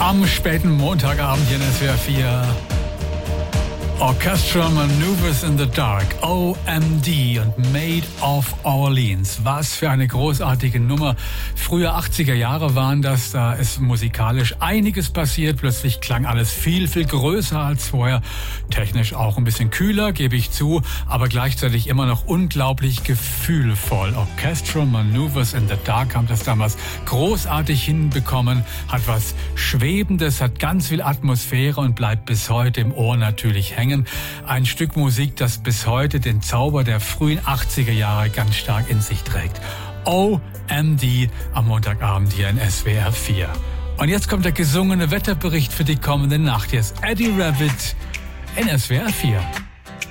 Am späten Montagabend hier in SWR 4. Orchestral Maneuvers in the Dark, OMD und Made of Orleans. Was für eine großartige Nummer. Frühe 80er Jahre waren das, da ist musikalisch einiges passiert. Plötzlich klang alles viel, viel größer als vorher. Technisch auch ein bisschen kühler, gebe ich zu, aber gleichzeitig immer noch unglaublich gefühlvoll. Orchestral Maneuvers in the Dark haben das damals großartig hinbekommen, hat was Schwebendes, hat ganz viel Atmosphäre und bleibt bis heute im Ohr natürlich hängen. Ein Stück Musik, das bis heute den Zauber der frühen 80er Jahre ganz stark in sich trägt. OMD am Montagabend hier in SWR 4. Und jetzt kommt der gesungene Wetterbericht für die kommende Nacht. Hier ist Eddie Rabbitt in SWR 4.